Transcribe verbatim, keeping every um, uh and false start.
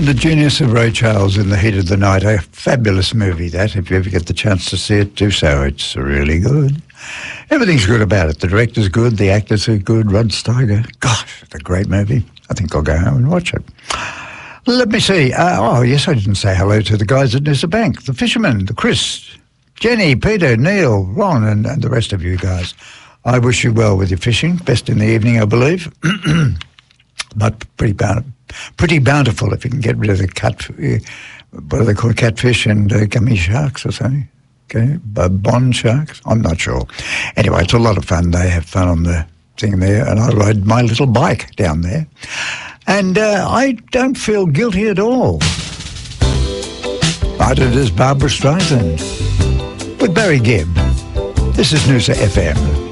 The Genius of Ray Charles in the Heat of the Night. A fabulous movie, that. If you ever get the chance to see it, do so. It's really good. Everything's good about it. The director's good, the actors are good. Rod Steiger, gosh, it's a great movie. I think I'll go home and watch it. Let me see. Uh, oh, yes, I didn't say hello to the guys at Noosa Bank, the fishermen, the Chris, Jenny, Peter, Neil, Ron, and, and the rest of you guys. I wish you well with your fishing. Best in the evening, I believe. But pretty bountiful. Pretty bountiful if you can get rid of the cat, uh, what are they called, catfish and uh, gummy sharks or something. Okay, uh, bond sharks. I'm not sure. Anyway, it's a lot of fun. They have fun on the thing there, and I ride my little bike down there, and uh, I don't feel guilty at all. But it is Barbara Streisand with Barry Gibb. This is Noosa F M.